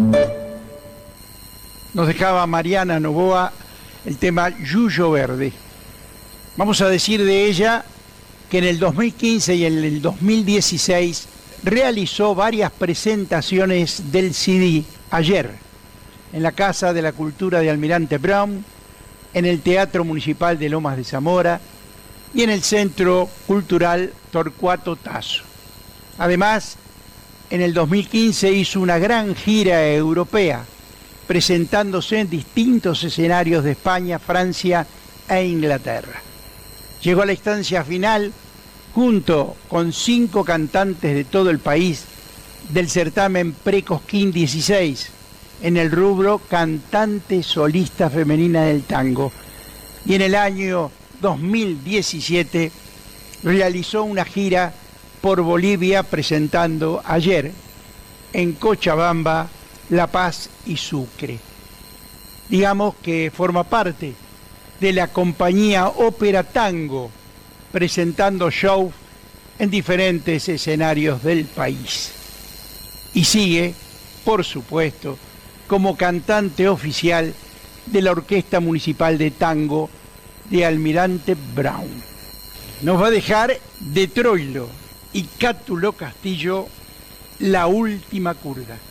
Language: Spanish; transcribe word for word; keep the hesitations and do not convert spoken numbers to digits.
Nos dejaba Mariana Novoa el tema Yuyo Verde. Vamos a decir de ella que en el dos mil quince y en el dos mil dieciséis realizó varias presentaciones del C D Ayer, en la Casa de la Cultura de Almirante Brown, en el Teatro Municipal de Lomas de Zamora y en el Centro Cultural Torcuato Tasso. Además, en el dos mil quince hizo una gran gira europea, presentándose en distintos escenarios de España, Francia e Inglaterra. Llegó a la instancia final junto con cinco cantantes de todo el país del certamen Precosquín dieciséis en el rubro Cantante Solista Femenina del Tango. Y en el año dos mil diecisiete realizó una gira por Bolivia presentando Ayer en Cochabamba, La Paz y Sucre. Digamos que forma parte de la compañía Ópera Tango, presentando shows en diferentes escenarios del país. Y sigue, por supuesto, como cantante oficial de la Orquesta Municipal de Tango de Almirante Brown. Nos va a dejar de Troilo y Cátulo Castillo, La Última Curda.